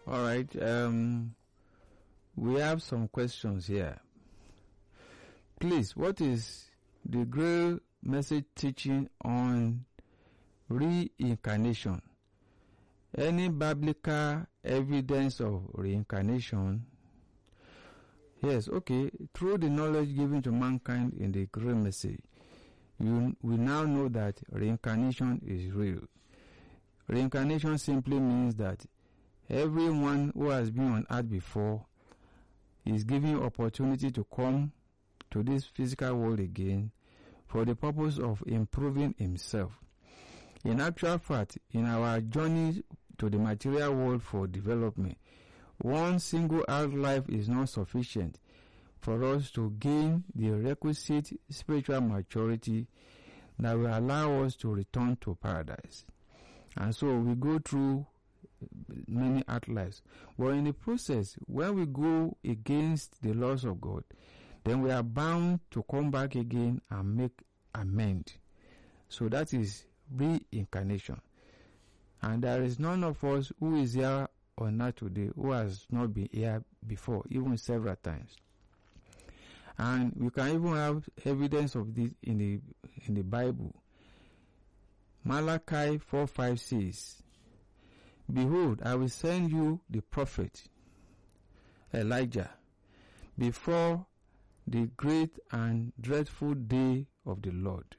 All right. We have some questions here. Please, what is the Grail message teaching on reincarnation? Any biblical evidence of reincarnation? Yes, okay. Through the knowledge given to mankind in the Grail message, we now know that reincarnation is real. Reincarnation simply means that everyone who has been on earth before is given opportunity to come to this physical world again for the purpose of improving himself. In actual fact, in our journey to the material world for development, one single earth life is not sufficient for us to gain the requisite spiritual maturity that will allow us to return to paradise. And so we go through many earth lives. But in the process, when we go against the laws of God, then we are bound to come back again and make amend. So that is reincarnation. And there is none of us who is here on earth today who has not been here before, even several times. And we can even have evidence of this in the Bible. Malachi 4:5 says, "Behold, I will send you the prophet Elijah before the great and dreadful day of the Lord."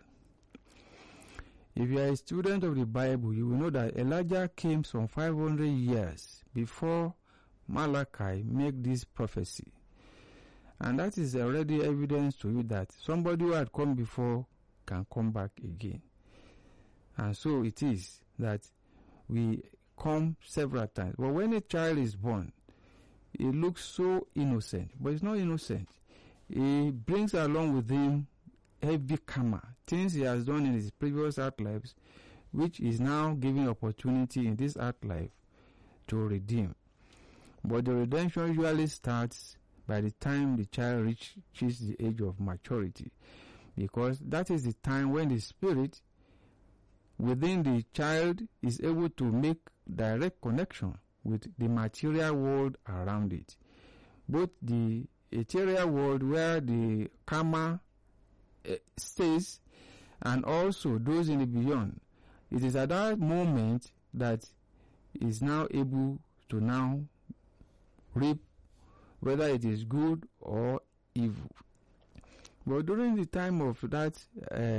If you are a student of the Bible, you will know that Elijah came some 500 years before Malachi made this prophecy. And that is already evidence to you that somebody who had come before can come back again. And so it is that we come several times. But when a child is born, it looks so innocent, but it's not innocent. He brings along with him heavy karma, things he has done in his previous earth lives, which is now giving opportunity in this earth life to redeem. But the redemption usually starts by the time the child reaches the age of maturity, because that is the time when the spirit within the child is able to make direct connection with the material world around it, both the ethereal world where the karma stays and also those in the beyond. It is at that moment that is now able to now reap whether it is good or evil. But during the time of that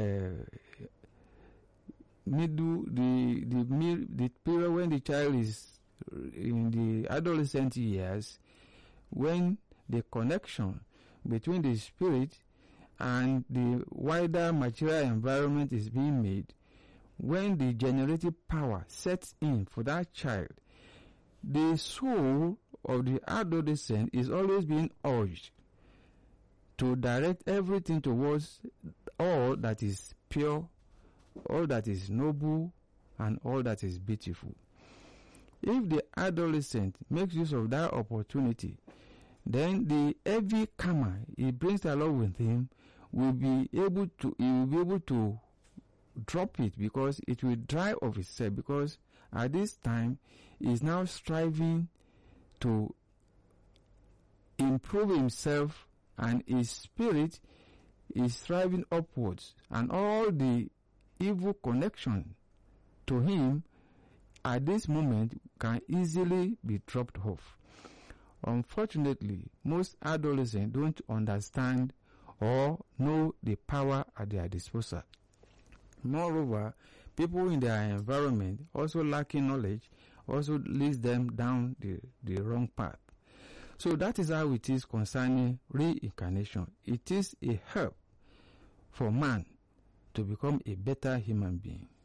the period when the child is in the adolescent years, when the connection between the spirit and the wider material environment is being made, when the generative power sets in for that child, the soul of the adolescent is always being urged to direct everything towards all that is pure, all that is noble, and all that is beautiful. If the adolescent makes use of that opportunity, then the heavy karma he brings along with him will be able to drop it, because it will dry of itself, because at this time he is now striving to improve himself and his spirit is striving upwards, and all the evil connection to him at this moment can easily be dropped off. Unfortunately, most adolescents don't understand or know the power at their disposal. Moreover, people in their environment also lacking knowledge also leads them down the wrong path. So that is how it is concerning reincarnation. It is a help for man to become a better human being.